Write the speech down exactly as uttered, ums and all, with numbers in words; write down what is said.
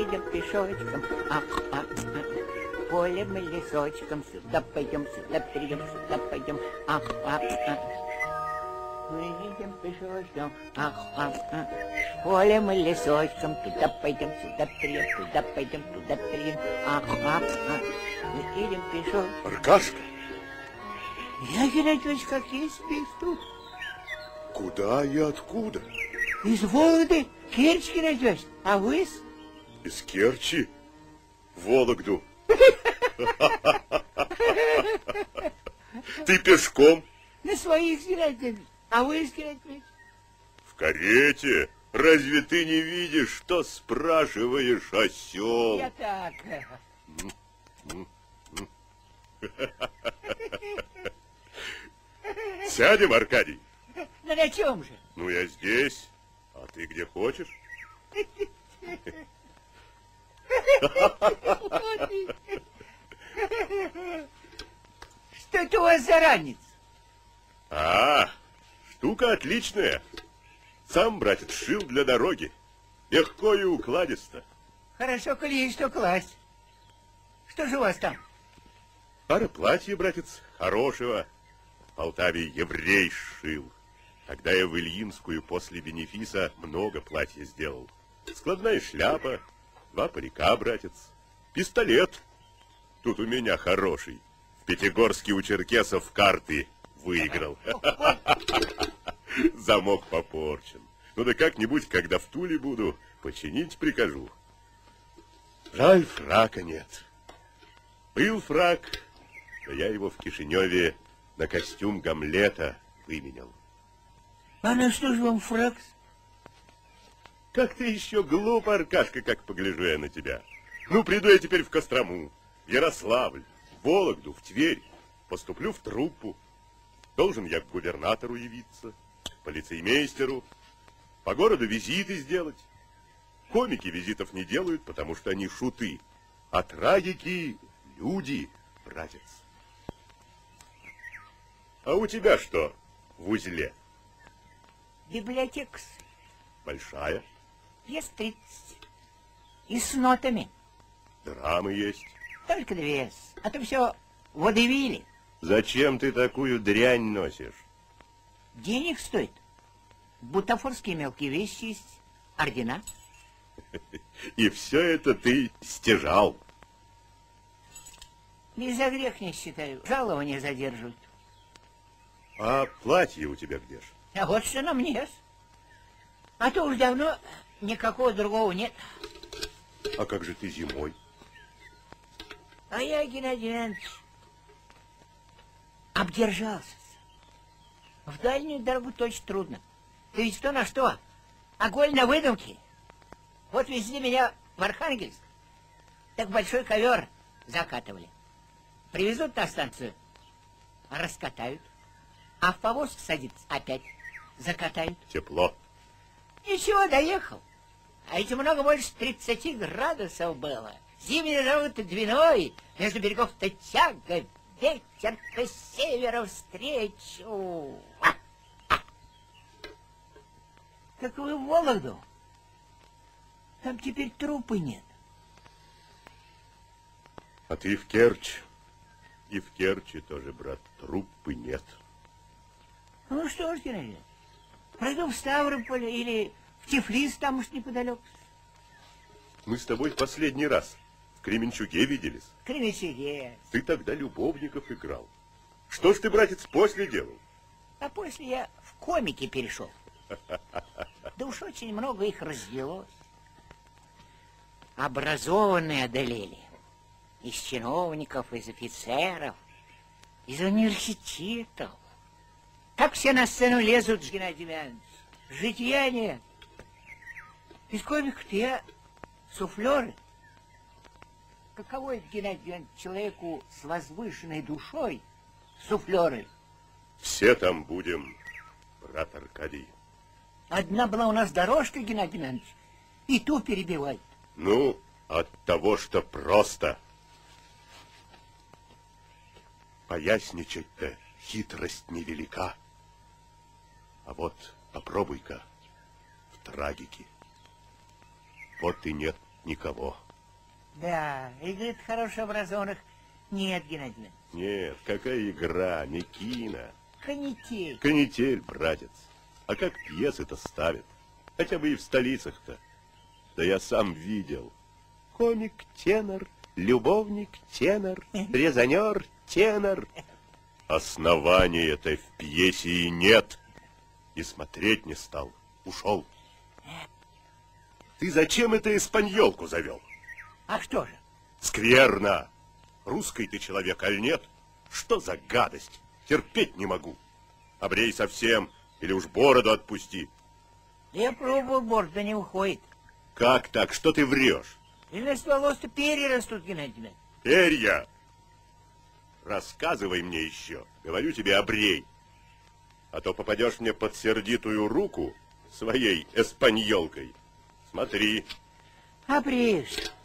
едем пешочком, ах, ах, ах. Полем и лесочком, сюда пойдем, сюда придем, сюда пойдем, ах, ах, ах. Мы едем пешочком, ах, ах, ах. Полем и лесочком, туда пойдем, сюда придем, туда пойдем, туда придем, ах, ах, ах. Мы едем пешочком. Аркашка? Я, Геннадьевич, как есть тут. Куда и откуда? Из Вологды, Керчь, Геннадьевич, а вы? Из Керчи? В Вологду. Ты пешком? На своих, Геннадьевич. А вы, Геннадьевич? В карете. Разве ты не видишь, что спрашиваешь, осел? Я так. Сядем, Аркадий? Ну на чем же? Ну, я здесь, а ты где хочешь. Что это у вас за ранец? А, штука отличная. Сам, братец, шил для дороги. Легко и укладисто. Хорошо, коли есть что класть. Что же у вас там? Пара платья, братец, хорошего. В Полтаве еврей шил. Тогда я в Ильинскую после бенефиса много платья сделал. Складная шляпа, два парика, братец, пистолет. Тут у меня хороший. В Пятигорске у черкесов карты выиграл. Замок попорчен. Ну да как-нибудь, когда в Туле буду, починить прикажу. Жаль, фрака нет. Был фрак, но я его в Кишиневе на костюм Гамлета выменял. А на что же вам фрак? Как ты еще глуп, Аркашка, как погляжу я на тебя. Ну, приду я теперь в Кострому, в Ярославль, в Вологду, в Тверь. Поступлю в труппу. Должен я к губернатору явиться, к полицеймейстеру, по городу визиты сделать. Комики визитов не делают, потому что они шуты. А трагики — люди, братец. А у тебя что в узле? Библиотека. Большая? Есть тридцать. И с нотами. Драмы есть. Только две. А то все водевили. Зачем ты такую дрянь носишь? Денег стоит. Бутафорские мелкие вещи есть, ордена. И все это ты стяжал. Не за грех не считаю. Жалование задерживают. А платье у тебя где ж? А вот что на мне. А то уж давно никакого другого нет. А как же ты зимой? А я, Геннадий Иванович, обдержался. В дальнюю дорогу точно трудно. Ты ведь что на что? Огонь на выдумке. Вот везли меня в Архангельск, так большой ковер закатывали. Привезут на станцию, раскатают. А в повозку садится опять закатают. Тепло. Ничего, доехал. А ведь много больше тридцати градусов было. Зимний народ Двиной, между берегов-то тяга, ветер-то с севера встречу. А, а. Так вы в Вологду? Там теперь трупы нет. А ты в Керчь. И в Керчи тоже, брат, труппы нет. Ну что ж, Геннадий, пройду в Ставрополь или в Тифлис, там уж неподалеку. Мы с тобой в последний раз в Кременчуге виделись. В Кременчуге. Ты тогда любовников играл. Что ж ты, братец, после делал? А после я в комики перешел. Да уж очень много их развелось. Образованные одолели. Из чиновников, из офицеров, из университетов. Как все на сцену лезут, Геннадий Иванович. Житья нет. Из комиков-то я суфлеры. Каково это, Геннадий Иванович, человеку с возвышенной душой суфлеры? Все там будем, брат Аркадий. Одна была у нас дорожка, Геннадий Иванович, и ту перебивает. Ну, от того, что просто. Поясничать-то хитрость невелика. А вот попробуй-ка в трагике. Вот и нет никого. Да, и, говорит, хорошо образованных нет, Геннадьевна. Нет, какая игра, не кино. Канитель. Канитель, братец. А как пьесы-то ставят? Хотя бы и в столицах-то. Да я сам видел. Комик-тенор, любовник-тенор, резонер-тенор. Основания-то в пьесе и нет. И смотреть не стал. Ушел. Ты зачем это испаньолку завел? А что же? Скверно. Русский ты человек, аль нет? Что за гадость? Терпеть не могу. Обрей совсем, или уж бороду отпусти. Я пробовал, борода не уходит. Как так? Что ты врешь? И на волос-то перья растут, Геннадьевна. Перья! Рассказывай мне еще. Говорю тебе, обрей. А то попадешь мне под сердитую руку своей эспаньолкой. Смотри. Обреешь.